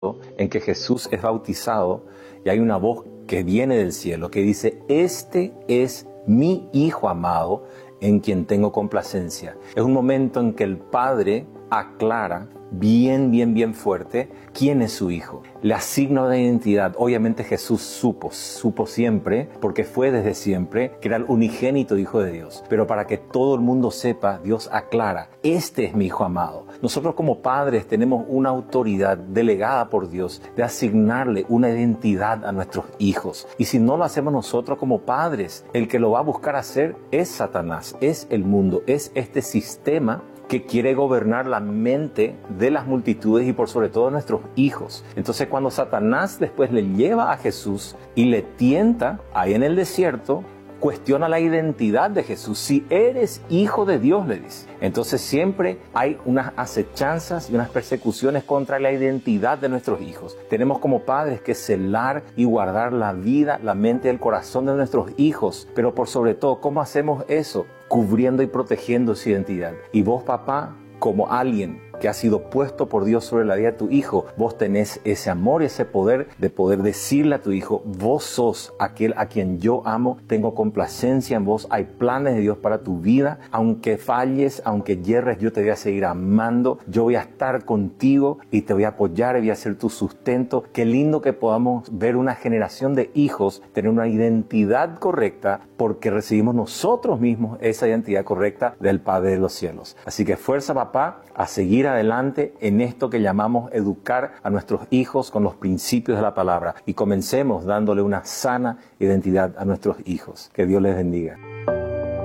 en que Jesús es bautizado y hay una voz que viene del cielo que dice: este es mi Hijo amado en quien tengo complacencia. Es un momento en que el Padre aclara bien fuerte quién es su Hijo. Le asigna una identidad. Obviamente Jesús supo siempre, porque fue desde siempre, que era el unigénito Hijo de Dios. Pero para que todo el mundo sepa, Dios aclara: este es mi Hijo amado. Nosotros como padres tenemos una autoridad delegada por Dios de asignarle una identidad a nuestros hijos. Y si no lo hacemos nosotros como padres, el que lo va a buscar hacer es Satanás, es el mundo, es este sistema que quiere gobernar la mente de las multitudes y por sobre todo de nuestros hijos. Entonces cuando Satanás después le lleva a Jesús y le tienta ahí en el desierto, cuestiona la identidad de Jesús. Si eres hijo de Dios, le dice. Entonces siempre hay unas acechanzas y unas persecuciones contra la identidad de nuestros hijos. Tenemos como padres que celar y guardar la vida, la mente y el corazón de nuestros hijos. Pero por sobre todo, ¿cómo hacemos eso? Cubriendo y protegiendo su identidad. Y vos, papá, como alguien que ha sido puesto por Dios sobre la vida de tu hijo, vos tenés ese amor y ese poder de poder decirle a tu hijo: vos sos aquel a quien yo amo, tengo complacencia en vos, hay planes de Dios para tu vida, aunque falles, aunque yerres, yo te voy a seguir amando, yo voy a estar contigo y te voy a apoyar y voy a ser tu sustento. Qué lindo que podamos ver una generación de hijos tener una identidad correcta, porque recibimos nosotros mismos esa identidad correcta del Padre de los cielos. Así que fuerza, papá, a seguir adelante en esto que llamamos educar a nuestros hijos con los principios de la palabra, y comencemos dándole una sana identidad a nuestros hijos. Que Dios les bendiga.